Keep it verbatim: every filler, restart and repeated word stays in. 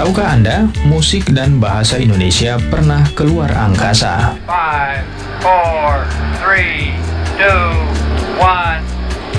Tahukah Anda, musik dan bahasa Indonesia pernah keluar angkasa? Five, four, three, two, one.